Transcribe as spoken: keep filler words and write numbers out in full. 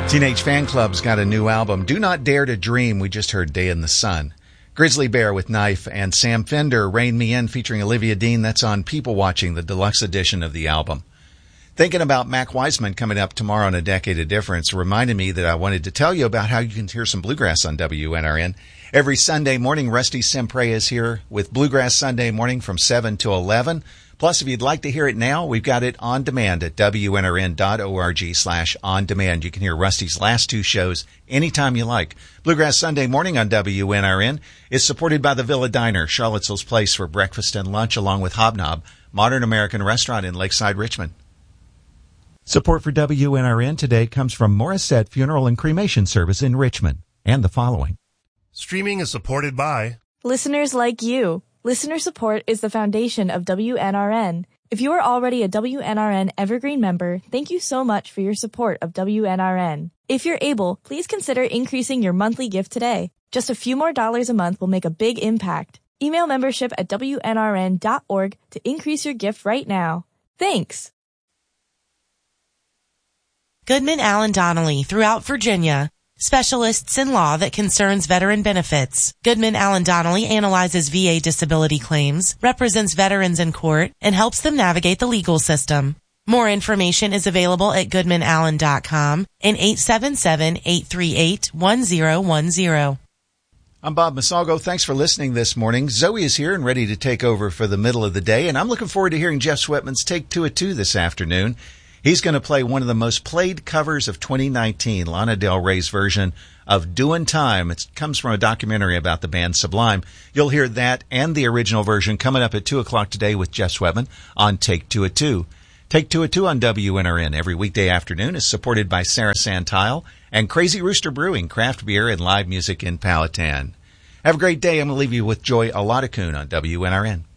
Teenage Fan Club's got a new album, Do Not Dare to Dream. We just heard Day in the Sun. Grizzly Bear with Knife and Sam Fender, Rein Me In featuring Olivia Dean. That's on People Watching, the deluxe edition of the album. Thinking about Mac Wiseman coming up tomorrow on A Decade of Difference reminded me that I wanted to tell you about how you can hear some bluegrass on W N R N. Every Sunday morning, Rusty Sempre is here with Bluegrass Sunday Morning from seven to eleven. Plus, if you'd like to hear it now, we've got it on demand at W N R N dot org slash on demand. You can hear Rusty's last two shows anytime you like. Bluegrass Sunday Morning on W N R N is supported by the Villa Diner, Charlottesville's place for breakfast and lunch, along with Hobnob, modern American restaurant in Lakeside, Richmond. Support for W N R N today comes from Morissette Funeral and Cremation Service in Richmond, and the following. Streaming is supported by listeners like you. Listener support is the foundation of W N R N. If you are already a W N R N Evergreen member, thank you so much for your support of W N R N. If you're able, please consider increasing your monthly gift today. Just a few more dollars a month will make a big impact. Email membership at W N R N dot org to increase your gift right now. Thanks. Goodman Allen Donnelly throughout Virginia. Specialists in law that concerns veteran benefits. Goodman Allen Donnelly analyzes V A disability claims, represents veterans in court, and helps them navigate the legal system. More information is available at goodman allen dot com and eight seven seven, eight three eight, one zero one zero. I'm Bob Masalgo. Thanks for listening this morning. Zoe is here and ready to take over for the middle of the day, and I'm looking forward to hearing Jeff Sweatman's Take Two at Two this afternoon. He's going to play one of the most played covers of twenty nineteen, Lana Del Rey's version of Doin' Time. It comes from a documentary about the band Sublime. You'll hear that and the original version coming up at two o'clock today with Jeff Sweatman on Take Two at Two. Take Two at Two on W N R N every weekday afternoon is supported by Sarah Santile and Crazy Rooster Brewing, craft beer and live music in Powhatan. Have a great day. I'm going to leave you with Joy Aladakun on W N R N.